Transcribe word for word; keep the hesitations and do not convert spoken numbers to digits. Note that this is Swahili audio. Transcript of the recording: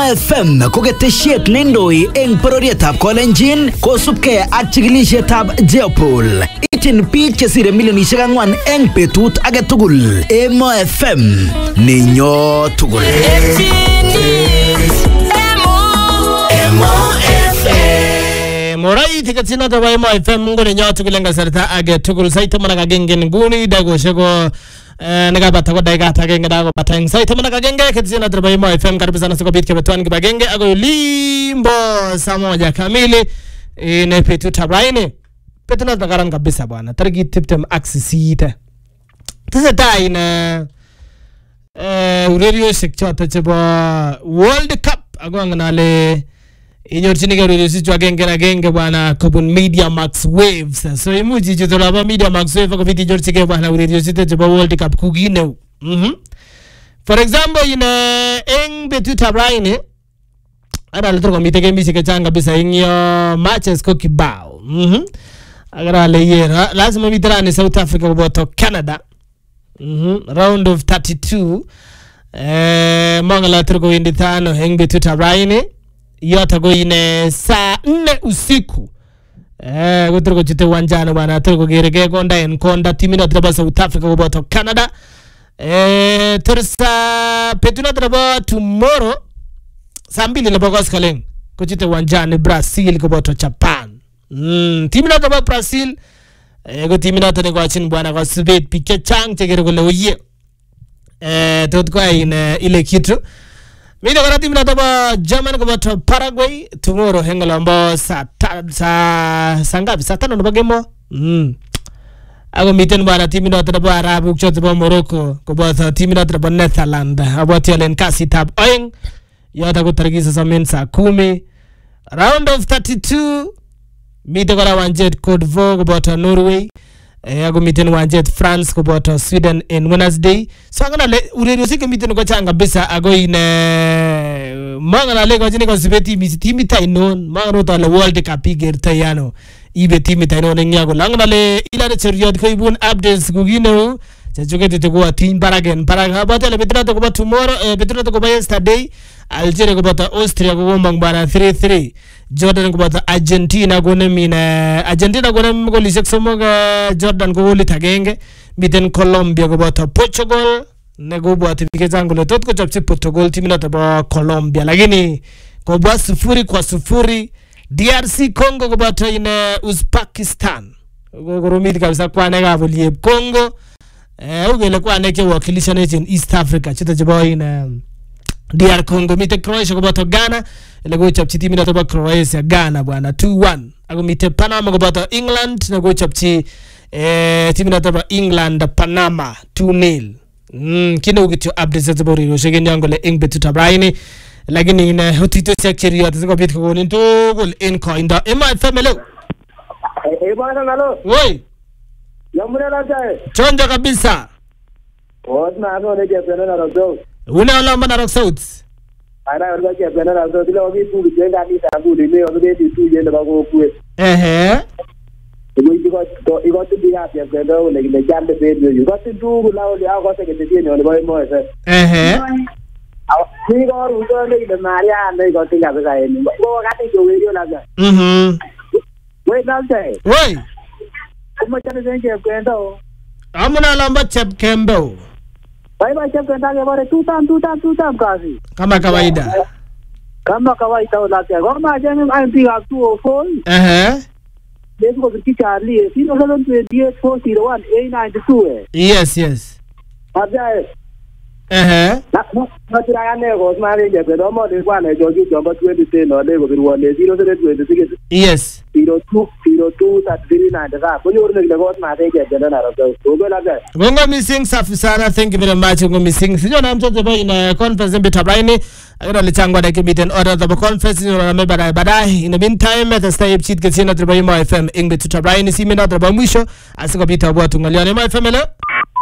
F M ko ketesiet nendoi eng pororietab Kolenjin kosubkei ak chikilisietab Jeopol. Ityin biik chesire milionisiek ang'wan eng betut age tugul. Emo F M ninyo tugul. Morai tikatsina to bai Mo F M ngone nyoto kulenga sarta age tugul saita mana genge nguni dago shego naga batako daiga tagenge dago batang saita mana genge katsina to bai Mo F M karibu sana siko bit kebetwan kibagenge ago limbo saa moja kamili ne petu tabraini petu na tagaran kabisa bwana tariki tiptem aksisite tese tai na radio sekchota chebo World Cup ago nganale inyorchini ke radio situ agenge na genge bwana kubun Media Max Waves so imuji jitola ba Media Max Waves ko viti jorchike bwana radio situ chebo World Cup kugine mhm for example ina eng betu tabraini ara letro ko miteke misike changa bisa ingyo matches ko kibao mhm agara le yera lazima vitrani South Africa kuboto Canada mhm round of thirty-two eh mangala turko windi tano eng betu tabraini yota go ine saa nne usiku eh gutro chite wanjana bwana turko gerege gonda en konda timina traba South Africa kuboto Canada eh tersa petuna traba tomorrow saa mbili na bogos kaleng kuchite wanjani Brazil kuboto Japan mm timina traba Brazil eh go timina tane go achin bwana go subet pike chang chegere go loye eh tot kwa ine ile kitu Mida kara timu nataba German kuboto Paraguay tomorrow hengalombo sa sa sangapi sa tano nabagemo mm ago miten bwana timu nataba Arabu kuchotaba Morocco kuboto timu nataba Netherlands aboti alen kasi tab oing yata kutarikisa sa men sa kumi round of thirty-two mida kara wanjet Cote d'Ivoire kuboto Norway ago miten wanjet France kuboto Sweden in Wednesday so angana le urero sike miten ko changa bisa ago ine mangana le ko jini ko sibeti mi timi tainon mangano to le World Cup igerta yano ibe timi tainon nyago langana le ilare cheriot ko ibun updates kugino chajuke te ko team baragen paraga bata le betra to ko tomorrow eh, betra to ko yesterday Algeria ko bata Austria ko mbang bana three three Jordan ko bata Argentina ko ne mina Argentina ko ne ko lisek somoga Jordan ko woli tagenge miten Colombia ko bata Portugal ne go bata fike zangu le tot ko chapche Portugal timina to ba Colombia lakini ko bwa sufuri kwa sufuri D R C Congo ko bata ine Uzbekistan ko rumiti kabisa kwa ne ga volie Congo eh ugele kwa ne ke wakilisha nation East Africa chita jabo ine D R Congo mite Croatia kuboto Ghana ile go chapchi timu na toba Croatia Ghana bwana two one ago mite Panama kuboto England na go chapchi eh timu na toba England Panama two nil mm kina ukitio updates za bori ro shege nyango le ing betu tabraini lakini ina hotito secretary ya tiko bit ko ni to gol in coin da ema family eh bwana nalo woi yamuna la jae chonja kabisa ona ano ne je pena na ro una lamba na Rock South ara ro je pena na ro dilo bi tu je ga ni ta bu ni ne o be tu je le ba go ku eh eh ko iko ko iko tu bi ha pe ko do le le jande be yo ko tu du la o le a ko se ke te ni o le boy mo ese eh eh aw ni go ru do le le maria ne ko ti ga be ga ni ko ga te jo we yo la ga mhm we na se woi kuma chane se ke ko ndo amuna lamba chep kembo bye bye chef kenda ke bare tu tam tu tam tu tam kazi kama kawaida kama kawaida wala ke goma jeni I P up two oh four eh eh this was the Charlie zero seven two eight four zero one eight nine two yes yes abja eh eh na tira ya ne go mari je be do mo de kwa ne joju jombo twenty ten no de go bi one zero seven two six yes zero two zero two three nine da ko yor ne go ma de je na ro go go la ga gongo missing safi sana thank you very much gongo missing sijo na mtoto boy na conference mbe tabraini agora lichangwa da kibiten order the conference ni na badai badai in the meantime at stay chit ke sina tabraini Mo F M ingbe tabraini si mina tabraini mwisho asiko bita bwa tungalia Mo F M le